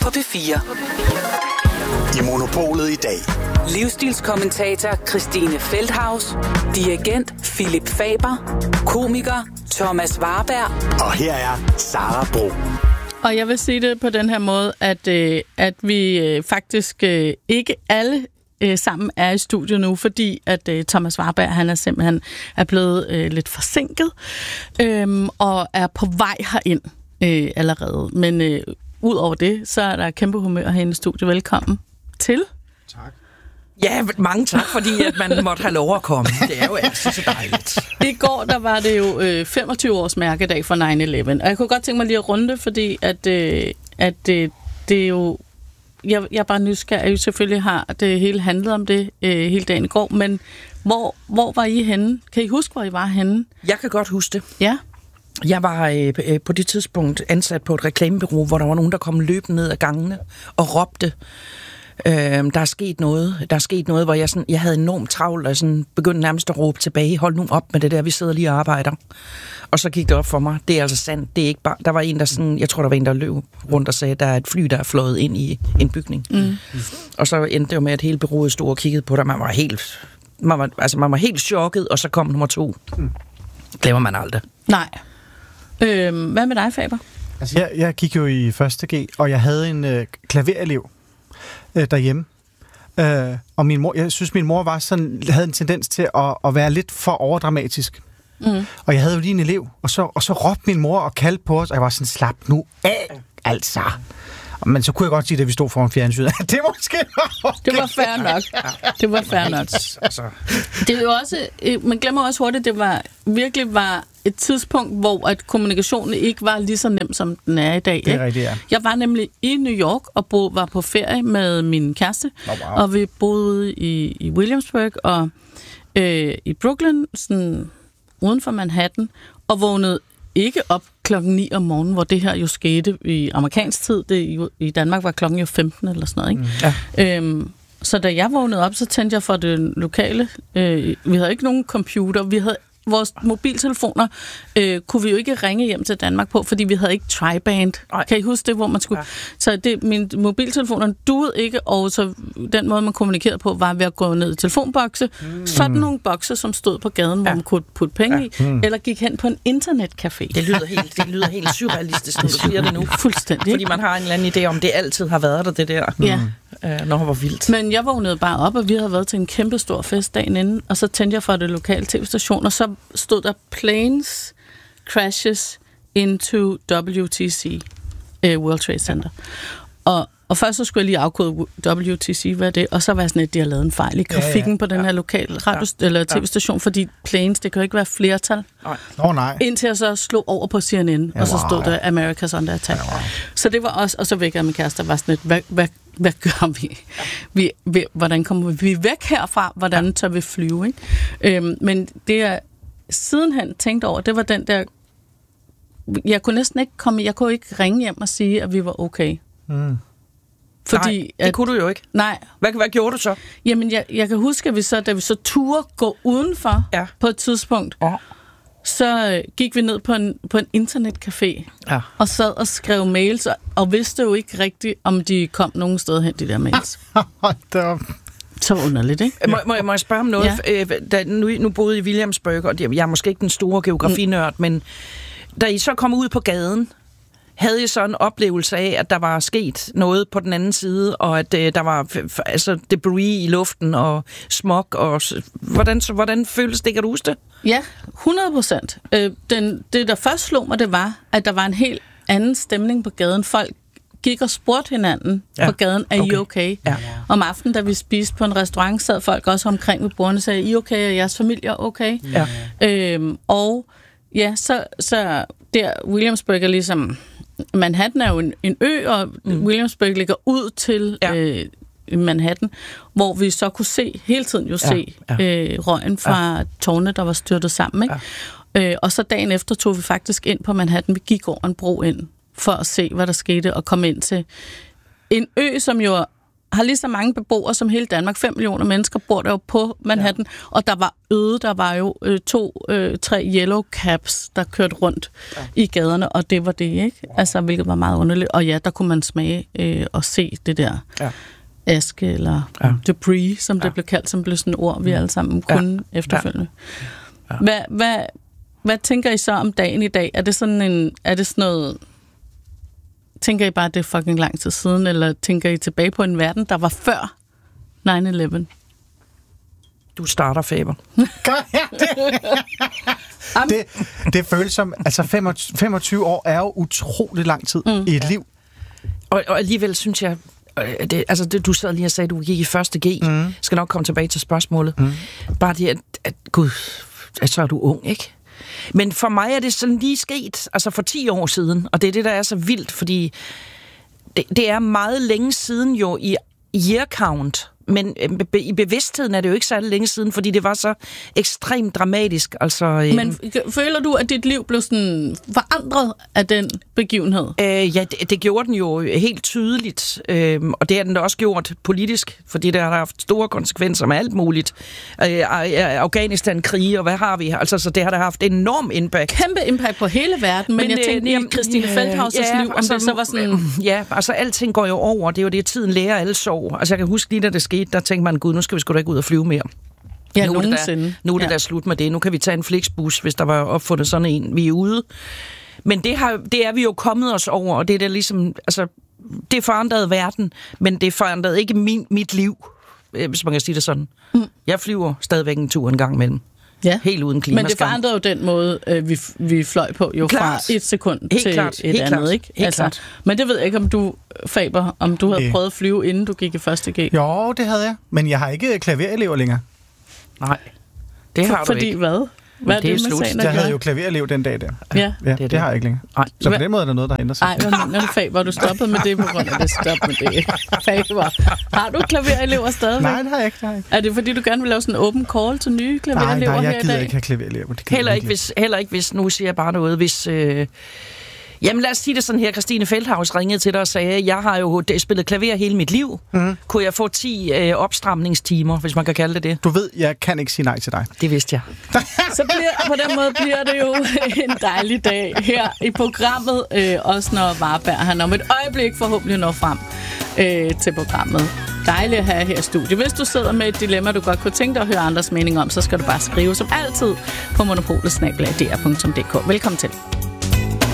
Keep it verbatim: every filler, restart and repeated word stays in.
på P fire. I Monopolet i dag. Livsstilskommentator Christine Feldhaus, dirigent Philip Faber, komiker Thomas Warberg. Og her er Sara Bro. Og jeg vil sige det på den her måde, at, øh, at vi øh, faktisk øh, ikke alle øh, sammen er i studiet nu, fordi at øh, Thomas Warberg, han er simpelthen er blevet øh, lidt forsinket øh, og er på vej herind øh, allerede. Men øh, ud over det, så er der kæmpe humør herinde i studiet. Velkommen til. Tak. Ja, mange tak, fordi at man måtte have lov at komme. Det er jo altid så dejligt. I går, der var det jo øh, femogtyve års mærkedag for nine eleven, og jeg kunne godt tænke mig lige at runde det, fordi at, øh, at øh, det er jo... Jeg, jeg er bare nysgerrig, at I selvfølgelig har det hele handlet om det øh, hele dagen i går, men hvor, hvor var I henne? Kan I huske, hvor I var henne? Jeg kan godt huske det. Ja. Jeg var øh, på det tidspunkt ansat på et reklamebureau, hvor der var nogen, der kom løbende ned ad gangene og råbte. Øh, der er sket noget. Der er sket noget, hvor jeg, sådan, jeg havde enormt travlt og sådan begyndte nærmest at råbe tilbage. Hold nu op med det der, vi sidder lige og arbejder. Og så gik det op for mig. Det er altså sandt. Det er ikke bare. Der var en, der sådan, jeg tror, der var en, der løb rundt og sagde, at der er et fly, der er fløjet ind i en bygning. Mm. Og så endte det jo med, at hele bureauet stod og kiggede på det. Man var helt, man var, altså, man var helt chokket, og så kom nummer to. Mm. Glemmer man aldrig. Nej. Øh, hvad med dig, Faber? Altså, jeg, jeg gik jo i første G, og jeg havde en øh, klaverelev øh, derhjemme. Øh, og min mor, jeg synes, min mor var sådan, havde en tendens til at, at være lidt for overdramatisk. Mm. Og jeg havde jo lige en elev, og så, og så råbte min mor og kaldte på os, og jeg var sådan, slap nu af, altså. Men så kunne jeg godt sige, at vi stod foran fjernsynet. Det måske var okay. Det var fair nok. Det var fair nok. Altså. Det er jo også, man glemmer også hurtigt, det var virkelig var et tidspunkt, hvor at kommunikationen ikke var lige så nem, som den er i dag. Det er rigtigt, ja. Jeg var nemlig i New York og bo, var på ferie med min kæreste, oh, wow. Og vi boede i, i Williamsburg og øh, i Brooklyn, sådan uden for Manhattan, og vågnede ikke op klokken ni om morgenen, hvor det her jo skete i amerikansk tid. Det jo, i Danmark var klokken jo femten eller sådan noget, ikke? Mm. Ja. Øhm, så da jeg vågnede op, så tændte jeg for det lokale. Øh, vi havde ikke nogen computer. Vi havde vores mobiltelefoner øh, kunne vi jo ikke ringe hjem til Danmark på, fordi vi havde ikke tri-band. Ej. Kan I huske det, hvor man skulle... Ja. Så det, mine mobiltelefoner duede ikke, og så den måde, man kommunikerede på, var ved at gå ned i telefonbokse. Mm. Sådan nogle bokse, som stod på gaden, ja. Hvor man kunne putte penge ja. i, mm. eller gik hen på en internetcafé. Det lyder helt, det lyder helt surrealistisk, når du siger det nu. Fuldstændig. Fordi man har en eller anden idé om, det altid har været der, det der. Ja. Øh, når det var vildt. Men jeg vågnede bare op, og vi havde været til en kæmpe stor fest dagen inden, og så tændte jeg for det lokale tv-station, og så stod der planes crashes into W T C, uh, World Trade Center. Og, og først så skulle jeg lige afkode W T C, hvad er det? Og så var sådan, at de har lavet en fejl i grafikken ja, ja. på den ja. her lokale radio- ja. eller tv-station, fordi planes, det kan jo ikke være flertal. Nej. Oh, nej. Indtil jeg så slog over på C N N, ja, og så stod der America's Under Attack. Ja, wow. Så det var også, og så vækkede jeg min kæreste, der var sådan et, hvad, hvad, hvad gør vi? vi? vi? Hvordan kommer vi væk herfra? Hvordan tør vi flyve? Ikke? Øhm, men det jeg sidenhen tænkte over, det var den der, jeg kunne næsten ikke komme, jeg kunne ikke ringe hjem og sige, at vi var okay. Mm. Fordi, nej, det at, kunne du jo ikke. Nej. Hvad, hvad gjorde du så? Jamen, jeg, jeg kan huske, at vi så, da vi så turde gå udenfor ja. på et tidspunkt, ja. så øh, gik vi ned på en, på en internetcafé ja. og sad og skrev mails, og, og vidste jo ikke rigtigt, om de kom nogen sted hen, de der mails. Så underligt, ikke? Må, må, må jeg spørge om noget? Ja. Da, nu, nu boede i Williamsburg, og jeg er måske ikke den store geografinørd, mm. men da I så kom ud på gaden, havde I så en oplevelse af, at der var sket noget på den anden side, og at øh, der var f- altså debris i luften og smog, og hvordan, så, hvordan føles det? Kan du huske det? Ja, hundrede procent. Øh, den, det, der først slog mig, det var, at der var en helt anden stemning på gaden. Folk gik og spurgte hinanden ja. på gaden, er okay. I okay? Ja. Om aftenen, da vi spiste på en restaurant, sad folk også omkring ved bordene og sagde, I okay, er jeres familie okay? Ja. Øhm, og ja, så, så der Williamsburg er ligesom... Manhattan er jo en, en ø, og mm. Williamsburg ligger ud til ja. øh, Manhattan, hvor vi så kunne se, hele tiden jo ja. se ja. Øh, røgen fra ja. tårne, der var styrtet sammen. Ikke? Ja. Øh, og så dagen efter tog vi faktisk ind på Manhattan. Vi gik over en bro ind, for at se, hvad der skete, og komme ind til en ø, som jo har lige så mange beboere som hele Danmark. fem millioner mennesker bor der jo på Manhattan, ja. Og der var øde, der var jo øh, to, øh, tre yellow cabs, der kørte rundt ja. i gaderne, og det var det, ikke? Altså, hvilket var meget underligt. Og ja, der kunne man smage øh, og se det der ja. aske, eller ja. debris, som ja. det blev kaldt, som blev sådan et ord, vi alle sammen kunne ja. efterfølgende. Ja. Ja. Hvad, hvad, hvad tænker I så om dagen i dag? Er det sådan en, er det sådan noget... Tænker I bare, at det er fucking lang tid siden, eller tænker I tilbage på en verden, der var før nine eleven? Du starter, Faber. det, det føles som, altså femogtyve år er jo utrolig lang tid mm. i et liv. Og, og alligevel synes jeg, det, altså det, du sad lige og sagde, at du gik i første G. Mm. Skal nok komme tilbage til spørgsmålet. Mm. Bare det, at, at gud, så er du ung, ikke? Men for mig er det sådan lige sket, altså for ti år siden, og det er det, der er så vildt, fordi det, det er meget længe siden jo i year count, men i bevidstheden er det jo ikke særlig længe siden, fordi det var så ekstremt dramatisk. Altså, men føler du, at dit liv blev sådan forandret af den begivenhed? Øh, ja, det, det gjorde den jo helt tydeligt, øh, og det har den da også gjort politisk, fordi det har haft store konsekvenser med alt muligt. Øh, Afghanistan-krige, og hvad har vi? Altså, så det har da haft enorm impact. Kæmpe impact på hele verden, men, men jeg tænkte øh, i Christine øh, Feldhaus' ja, liv, om altså, det så var sådan... Ja, altså alting går jo over, det er jo det, tiden lærer alle sov. Altså jeg kan huske lige, da det skete, der tænkte man, gud, nu skal vi sgu da ikke ud og flyve mere. Ja, nu nogensinde. Er det, nu er det ja. der slut med det. Nu kan vi tage en Flixbus, hvis der var opfundet sådan en. Vi er ude. Men det, har, det er vi jo kommet os over, og det er der ligesom, altså, det forandrede verden, men det forandrede ikke min, mit liv, hvis man kan sige det sådan. Mm. Jeg flyver stadigvæk en tur en gang imellem. Ja. Helt uden klimaskam. Men det forandrede jo den måde, vi, vi fløj på, jo klart. Fra et sekund helt til klart. et helt andet, klart. ikke? Helt altså, klart. Men det ved jeg ikke, om du, Faber, om du havde øh. prøvet at flyve, inden du gik i første G. Jo, det havde jeg. Men jeg har ikke klaverelever længere. Nej, det har For, du fordi ikke. hvad? Hvad er det, det med sagen? Jeg havde jo klaverelev den dag der. Ja, ja det, det, det har jeg ikke længere. Nej. Så på den måde er der noget, der ændrer sig. Nej, hvad mener du, Faber? Du stoppede med det på grund af det. Stop med det. Faber. Har du klaverelever stadigvæk? Nej, det har jeg ikke. Det har jeg ikke. Er det fordi, du gerne vil lave sådan en open call til nye klaverelever her i dag? Nej, nej, jeg gider ikke have klaverelever. Heller ikke, hvis, heller ikke hvis, nu siger jeg bare noget, hvis... Øh, Jamen lad os sige det sådan her, Christine Feldhaus ringede til dig og sagde, jeg har jo spillet klaver hele mit liv. Mm. Kunne jeg få ti øh, opstramningstimer, hvis man kan kalde det det? Du ved, jeg kan ikke sige nej til dig. Det vidste jeg. Så bliver, på den måde bliver det jo en dejlig dag her i programmet, øh, også når Varberg han om et øjeblik forhåbentlig når frem øh, til programmet. Dejligt at have her i studiet. Hvis du sidder med et dilemma, du godt kunne tænke dig at høre andres mening om, så skal du bare skrive som altid på monopolet snabel-a d r punktum d k. Velkommen til.